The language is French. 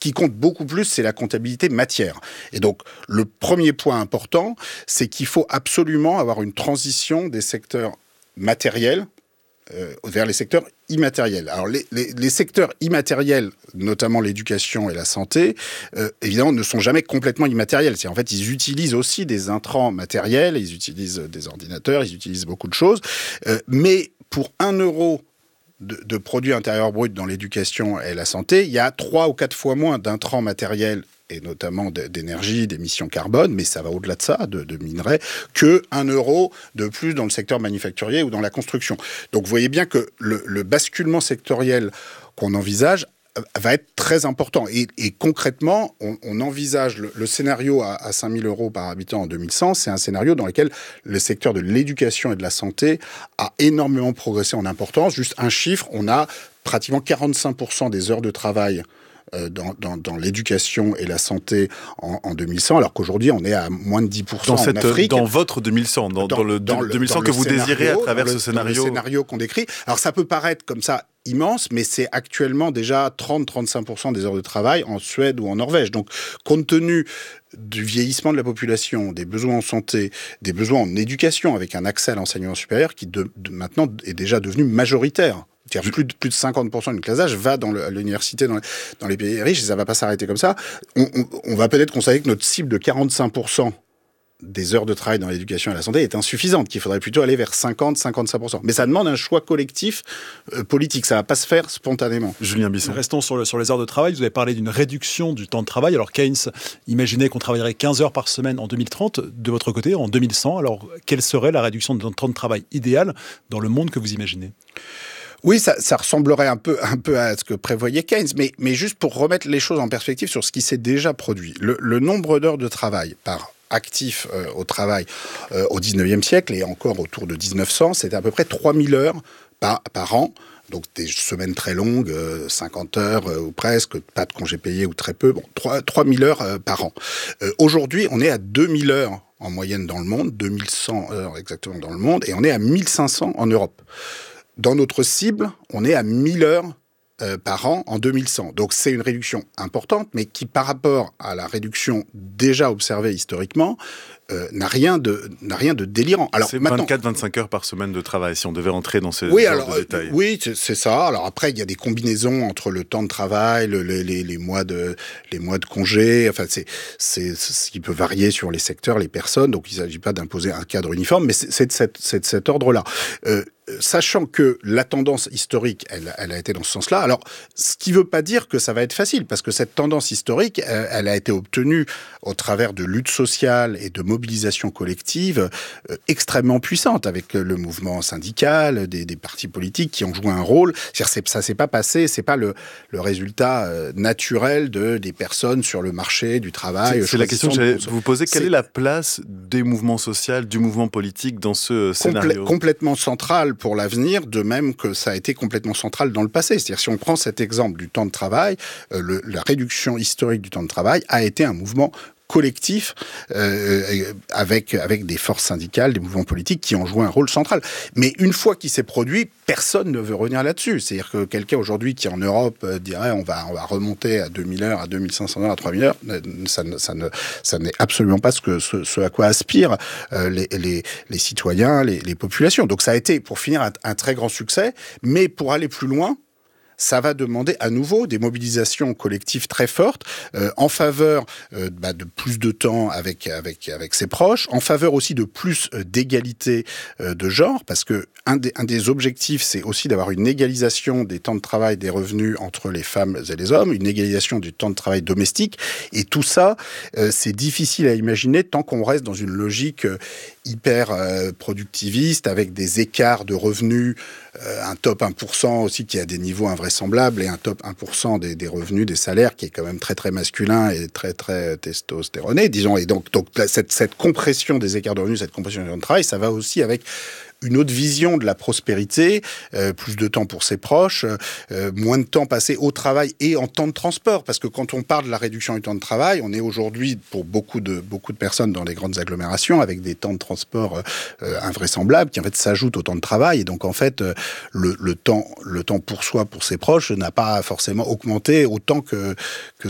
qui compte beaucoup plus, c'est la comptabilité matière. Et donc, le premier point important, c'est qu'il faut absolument avoir une transition des secteurs matériels vers les secteurs immatériels. Alors, les secteurs immatériels, notamment l'éducation et la santé, évidemment, ne sont jamais complètement immatériels. En fait, ils utilisent aussi des intrants matériels, ils utilisent des ordinateurs, ils utilisent beaucoup de choses. Mais pour 1 euro de produit intérieur brut dans l'éducation et la santé, il y a 3 ou 4 fois moins d'intrants matériels et notamment d'énergie, d'émissions carbone, mais ça va au-delà de ça, de minerais, que 1 euro de plus dans le secteur manufacturier ou dans la construction. Donc vous voyez bien que le basculement sectoriel qu'on envisage va être très important. Et concrètement, on envisage le scénario à 5 000 euros par habitant en 2100, c'est un scénario dans lequel le secteur de l'éducation et de la santé a énormément progressé en importance. Juste un chiffre, on a pratiquement 45% des heures de travail dans l'éducation et la santé en 2100, alors qu'aujourd'hui, on est à moins de 10% en Afrique. Dans votre 2100, dans le 2100 que vous désirez à travers ce scénario. Dans le scénario qu'on décrit. Alors, ça peut paraître comme ça immense, mais c'est actuellement déjà 30-35% des heures de travail en Suède ou en Norvège. Donc, compte tenu du vieillissement de la population, des besoins en santé, des besoins en éducation, avec un accès à l'enseignement supérieur qui maintenant est déjà devenu majoritaire. C'est-à-dire plus de 50% d'une classe d'âge va à l'université dans les pays riches, et ça ne va pas s'arrêter comme ça. On va peut-être constater que notre cible de 45% des heures de travail dans l'éducation et la santé est insuffisante, qu'il faudrait plutôt aller vers 50-55%. Mais ça demande un choix collectif politique, ça ne va pas se faire spontanément. Julien Bisson. Restons sur les heures de travail. Vous avez parlé d'une réduction du temps de travail. Alors Keynes imaginait qu'on travaillerait 15 heures par semaine en 2030. De votre côté, en 2100, alors quelle serait la réduction de temps de travail idéale dans le monde que vous imaginez ? Oui, ça ressemblerait un peu à ce que prévoyait Keynes, mais juste pour remettre les choses en perspective sur ce qui s'est déjà produit. Le nombre d'heures de travail par actif au travail au 19e siècle et encore autour de 1900, c'était à peu près 3000 heures par an. Donc des semaines très longues, 50 heures ou presque, pas de congés payés ou très peu, 3000 heures par an. Aujourd'hui, on est à 2000 heures en moyenne dans le monde, 2100 heures exactement dans le monde, et on est à 1500 en Europe. Dans notre cible, on est à 1000 heures par an en 2100. Donc c'est une réduction importante, mais qui, par rapport à la réduction déjà observée historiquement, n'a rien de délirant. Alors, c'est 24-25 heures par semaine de travail, si on devait rentrer dans ces détails. Oui, c'est ça. Alors après, il y a des combinaisons entre le temps de travail, les mois de congé. Enfin, c'est ce qui peut varier sur les secteurs, les personnes. Donc, il ne s'agit pas d'imposer un cadre uniforme, mais c'est de cet ordre-là. Sachant que la tendance historique, elle a été dans ce sens-là. Alors, ce qui ne veut pas dire que ça va être facile, parce que cette tendance historique, elle a été obtenue au travers de luttes sociales et de mobilisation collective extrêmement puissante, avec le mouvement syndical, des partis politiques qui ont joué un rôle. C'est-à-dire, ça s'est pas passé, c'est pas le résultat naturel des personnes sur le marché du travail. C'est la question que j'allais vous poser. Quelle est la place des mouvements sociaux, du mouvement politique dans ce scénario ? Complètement central pour l'avenir, de même que ça a été complètement central dans le passé. C'est-à-dire, si on prend cet exemple du temps de travail, la réduction historique du temps de travail a été un mouvement collectif avec des forces syndicales, des mouvements politiques qui ont joué un rôle central. Mais une fois qu'il s'est produit, personne ne veut revenir là-dessus. C'est-à-dire que quelqu'un aujourd'hui qui en Europe dirait on va remonter à 2000 heures, à 2500 heures, à 3000 heures, ça n'est absolument pas ce à quoi aspirent les citoyens, les populations. Donc ça a été, pour finir, un très grand succès. Mais pour aller plus loin, ça va demander à nouveau des mobilisations collectives très fortes en faveur de plus de temps avec ses proches, en faveur aussi de plus d'égalité de genre, parce que un des objectifs, c'est aussi d'avoir une égalisation des temps de travail, des revenus entre les femmes et les hommes, une égalisation du temps de travail domestique, et tout ça, c'est difficile à imaginer tant qu'on reste dans une logique hyper productiviste, avec des écarts de revenus, un top 1% aussi qui a des niveaux invraisemblables, et un top 1% des revenus, des salaires, qui est quand même très très masculin et très très testostéroné, disons. Et donc cette compression des écarts de revenus, cette compression du temps de travail, ça va aussi avec une autre vision de la prospérité, plus de temps pour ses proches, moins de temps passé au travail et en temps de transport. Parce que quand on parle de la réduction du temps de travail, on est aujourd'hui, pour beaucoup de personnes dans les grandes agglomérations, avec des temps de transport invraisemblables qui en fait s'ajoutent au temps de travail. Et donc en fait, le temps pour soi, pour ses proches, n'a pas forcément augmenté autant que